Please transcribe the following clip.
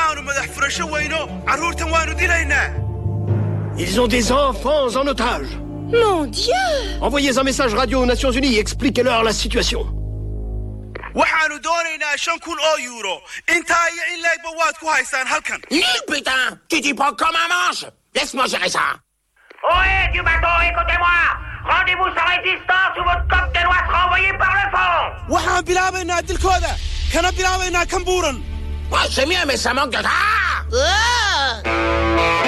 Ils ont des enfants en otage. Mon Dieu! Envoyez un message radio aux Nations Unies et expliquez-leur la situation. Lille, putain! Tu dis pas comme un manche! Laisse-moi gérer ça! Ohé, du bateau, écoutez-moi! Rendez-vous sur résistance ou votre cocktaillois sera envoyé par le fond! Ouais, c'est mieux, mais ça manque de... Ah!